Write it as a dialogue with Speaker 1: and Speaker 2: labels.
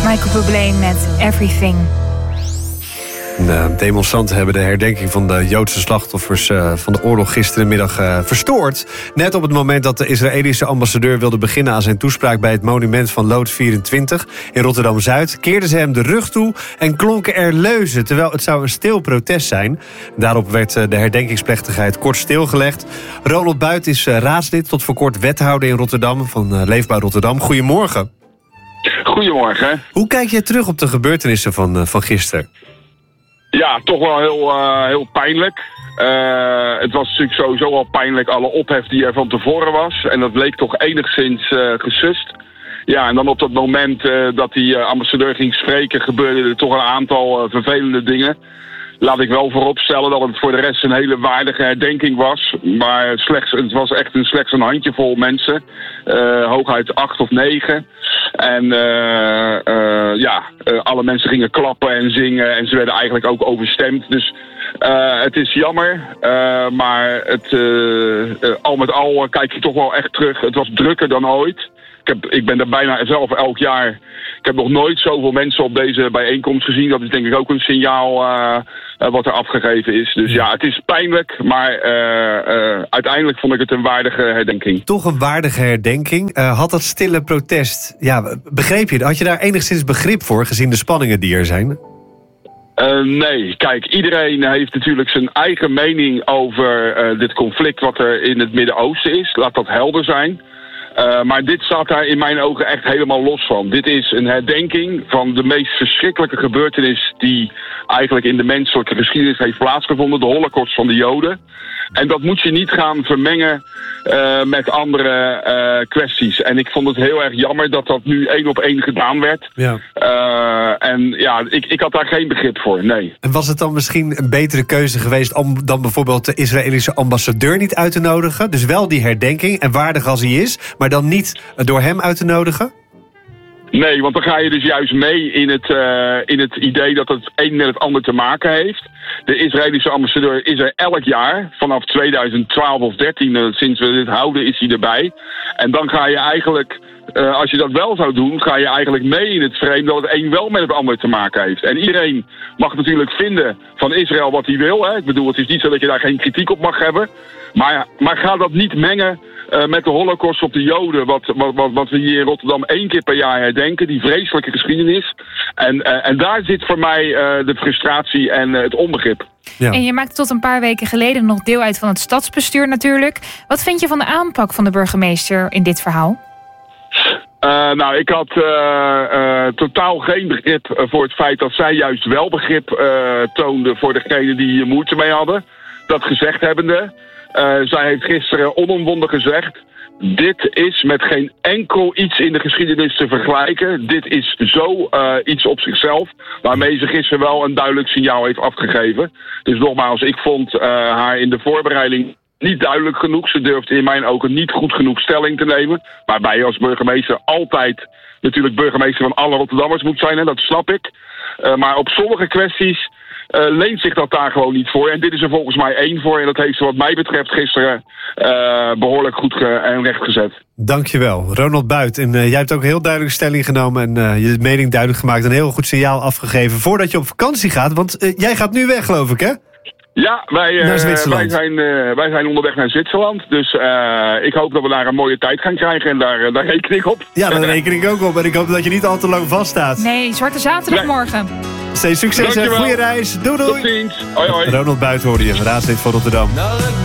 Speaker 1: Michael Bublé met Everything.
Speaker 2: De demonstranten hebben de herdenking van de Joodse slachtoffers van de oorlog gisterenmiddag verstoord. Net op het moment dat de Israëlische ambassadeur wilde beginnen aan zijn toespraak bij het monument van Lood 24 in Rotterdam-Zuid, keerden ze hem de rug toe en klonken er leuzen, terwijl het zou een stil protest zijn. Daarop werd de herdenkingsplechtigheid kort stilgelegd. Ronald Buit is raadslid, tot voor kort wethouder in Rotterdam van Leefbaar Rotterdam. Goedemorgen.
Speaker 3: Goedemorgen.
Speaker 2: Hoe kijk jij terug op de gebeurtenissen van gisteren?
Speaker 3: Ja, toch wel heel pijnlijk. Het was natuurlijk sowieso al pijnlijk, alle ophef die er van tevoren was. En dat bleek toch enigszins gesust. Ja, en dan op dat moment dat die ambassadeur ging spreken, gebeurden er toch een aantal vervelende dingen. Laat ik wel vooropstellen dat het voor de rest een hele waardige herdenking was. Maar het was echt slechts een handjevol mensen. Hooguit 8 of 9. En alle mensen gingen klappen en zingen. En ze werden eigenlijk ook overstemd. Dus het is jammer. Maar al met al kijk je toch wel echt terug. Het was drukker dan ooit. Ik ben er bijna zelf elk jaar. Ik heb nog nooit zoveel mensen op deze bijeenkomst gezien. Dat is denk ik ook een signaal wat er afgegeven is. Dus ja, het is pijnlijk. Maar uiteindelijk vond ik het een waardige herdenking.
Speaker 2: Toch een waardige herdenking. Had dat stille protest... Ja, begreep je? Had je daar enigszins begrip voor, gezien de spanningen die er zijn?
Speaker 3: Nee, kijk, iedereen heeft natuurlijk zijn eigen mening over dit conflict wat er in het Midden-Oosten is. Laat dat helder zijn. Maar dit staat daar in mijn ogen echt helemaal los van. Dit is een herdenking van de meest verschrikkelijke gebeurtenis die eigenlijk in de menselijke geschiedenis heeft plaatsgevonden. De Holocaust van de Joden. En dat moet je niet gaan vermengen met andere kwesties. En ik vond het heel erg jammer dat dat nu 1 op 1 gedaan werd. Ja. Ik had daar geen begrip voor, nee.
Speaker 2: En was het dan misschien een betere keuze geweest om dan bijvoorbeeld de Israëlische ambassadeur niet uit te nodigen? Dus wel die herdenking, en waardig als hij is, maar dan niet door hem uit te nodigen?
Speaker 3: Nee, want dan ga je dus juist mee in het idee dat het een met het ander te maken heeft. De Israëlische ambassadeur is er elk jaar. Vanaf 2012 of 13, sinds we dit houden, is hij erbij. En dan ga je eigenlijk, als je dat wel zou doen, ga je eigenlijk mee in het frame dat het een wel met het ander te maken heeft. En iedereen mag natuurlijk vinden van Israël wat hij wil. Hè. Ik bedoel, het is niet zo dat je daar geen kritiek op mag hebben. Maar ga dat niet mengen met de Holocaust op de Joden, wat we hier in Rotterdam 1 keer per jaar herdenken, die vreselijke geschiedenis. En daar zit voor mij de frustratie en het onbegrip.
Speaker 1: Ja. En je maakte tot een paar weken geleden nog deel uit van het stadsbestuur natuurlijk. Wat vind je van de aanpak van de burgemeester in dit verhaal?
Speaker 3: Ik had totaal geen begrip voor het feit dat zij juist wel begrip toonde voor degenen die hier moeite mee hadden. Dat gezegd hebbende. Zij heeft gisteren onomwonden gezegd: dit is met geen enkel iets in de geschiedenis te vergelijken. Dit is zo iets op zichzelf, waarmee ze gisteren wel een duidelijk signaal heeft afgegeven. Dus nogmaals, ik vond haar in de voorbereiding niet duidelijk genoeg. Ze durfde in mijn ogen niet goed genoeg stelling te nemen. Waarbij je als burgemeester altijd natuurlijk burgemeester van alle Rotterdammers moet zijn, en dat snap ik. Maar op sommige kwesties leent zich dat daar gewoon niet voor. En dit is er volgens mij 1 voor. En dat heeft ze wat mij betreft gisteren behoorlijk goed en rechtgezet. Dankjewel,
Speaker 2: Ronald Buit. En jij hebt ook heel duidelijk stelling genomen en je mening duidelijk gemaakt. Een heel goed signaal afgegeven voordat je op vakantie gaat. Want jij gaat nu weg, geloof ik, hè?
Speaker 3: Ja, wij zijn onderweg naar Zwitserland. Dus ik hoop dat we daar een mooie tijd gaan krijgen. En daar reken ik op.
Speaker 2: Ja, daar reken ik ook op. En ik hoop dat je niet al te lang vaststaat.
Speaker 1: Nee, Zwarte Zaterdag morgen.
Speaker 2: Steeds succes en goede reis. Doei doei.
Speaker 3: Tot ziens. Hoi hoi.
Speaker 2: Ronald Buit hoorde je, raadslid van Rotterdam.